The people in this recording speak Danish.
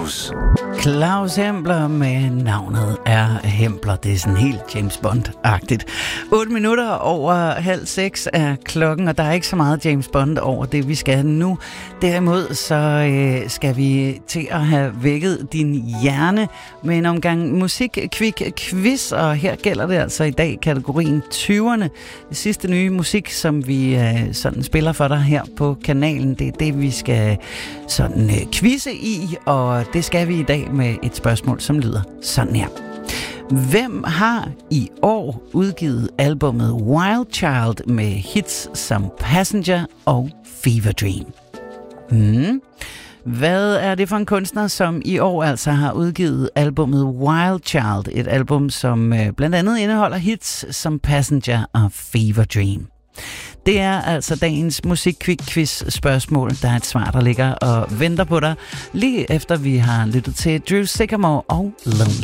Claus. Claus Hempler med navnet er Hempler. Det er sådan helt James Bond-agtigt. 8 minutter over 5:30 er klokken, og der er ikke så meget James Bond over det, vi skal nu. Derimod så skal vi til at have vækket din hjerne med en omgang musik-quiz, og her gælder det altså i dag kategorien 20'erne. Det sidste nye musik, som vi sådan spiller for dig her på kanalen, det er det, vi skal sådan quizze i, og det skal vi i dag med et spørgsmål, som lyder sådan her. Hvem har i år udgivet albummet Wild Child med hits som Passenger og Fever Dream? Hvad er det for en kunstner, som i år altså har udgivet albummet Wild Child? Et album, som blandt andet indeholder hits som Passenger og Fever Dream. Det er altså dagens musik-quiz-spørgsmål. Der er et svar, der ligger og venter på dig, lige efter vi har lyttet til Drew Sycamore og Lonely.